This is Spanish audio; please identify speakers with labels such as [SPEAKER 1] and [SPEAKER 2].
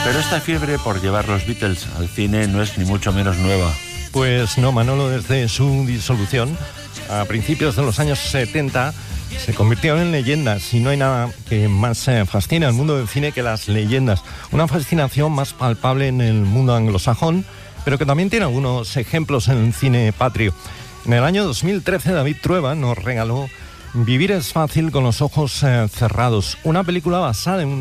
[SPEAKER 1] Pero esta fiebre por llevar los Beatles al cine no es ni mucho menos nueva.
[SPEAKER 2] Pues no, Manolo, desde su disolución, a principios de los años 70, se convirtieron en leyendas, y no hay nada que más fascine al mundo del cine que las leyendas. Una fascinación más palpable en el mundo anglosajón, pero que también tiene algunos ejemplos en el cine patrio. En el año 2013, David Trueba nos regaló Vivir es fácil con los ojos cerrados, una película basada en